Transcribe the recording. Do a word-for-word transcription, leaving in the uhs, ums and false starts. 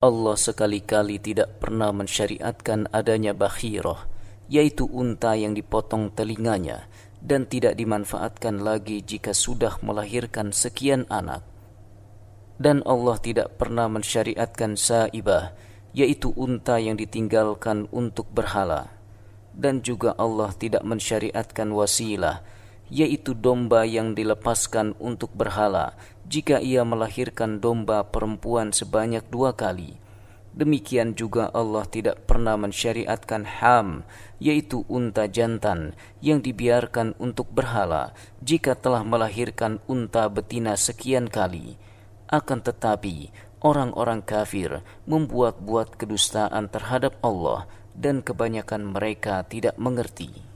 Allah sekali-kali tidak pernah mensyariatkan adanya bakhirah, yaitu unta yang dipotong telinganya dan tidak dimanfaatkan lagi jika sudah melahirkan sekian anak. Dan Allah tidak pernah mensyariatkan saibah, yaitu unta yang ditinggalkan untuk berhala. Dan juga Allah tidak mensyariatkan wasilah, yaitu domba yang dilepaskan untuk berhala jika ia melahirkan domba perempuan sebanyak dua kali. Demikian juga Allah tidak pernah mensyariatkan ham, yaitu unta jantan yang dibiarkan untuk berhala jika telah melahirkan unta betina sekian kali. Akan tetapi orang-orang kafir membuat-buat kedustaan terhadap Allah dan kebanyakan mereka tidak mengerti.